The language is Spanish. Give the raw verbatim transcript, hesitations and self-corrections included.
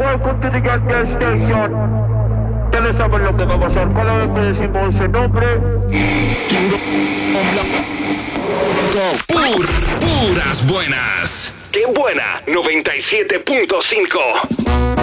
welcome to the Gas Gas Station. Ustedes saben lo que va a pasar cada vez que decimos ese nombre. Pur, puras buenas. ¡Qué buena! noventa y siete punto cinco.